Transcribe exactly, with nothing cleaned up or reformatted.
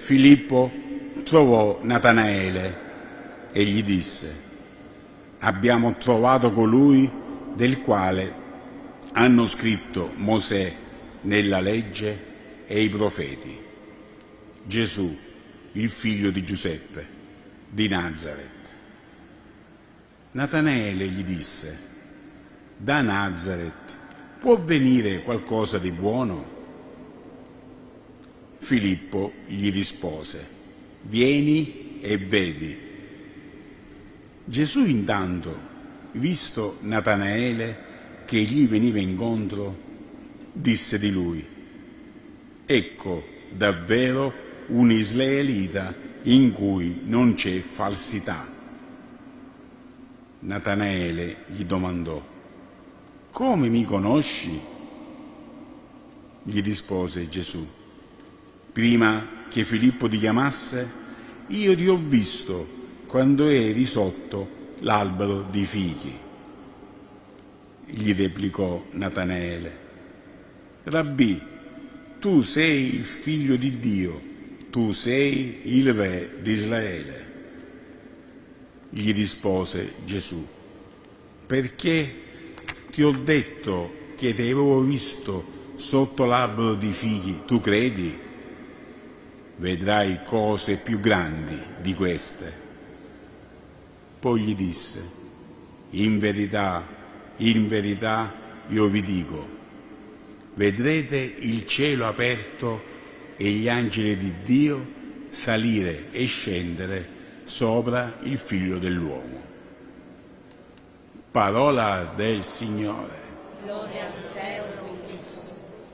Filippo trovò Natanaele e gli disse: abbiamo trovato colui del quale hanno scritto Mosè nella legge e i profeti, Gesù, il figlio di Giuseppe, di Nazaret. Natanaele gli disse: da Nazaret può venire qualcosa di buono? Filippo gli rispose: vieni e vedi. Gesù intanto, visto Natanaele che gli veniva incontro, disse di lui: ecco davvero un israelita in cui non c'è falsità. Natanaele gli domandò: come mi conosci? Gli rispose Gesù: prima che Filippo ti chiamasse, io ti ho visto quando eri sotto l'albero di fichi. Gli replicò Natanaele: Rabbì, tu sei il figlio di Dio, tu sei il re di Israele. Gli rispose Gesù: perché ti ho detto che ti avevo visto sotto l'albero di fichi, tu credi? Vedrai cose più grandi di queste. Poi gli disse: in verità, in verità io vi dico, vedrete il cielo aperto e gli angeli di Dio salire e scendere sopra il Figlio dell'uomo. Parola del Signore. Gloria a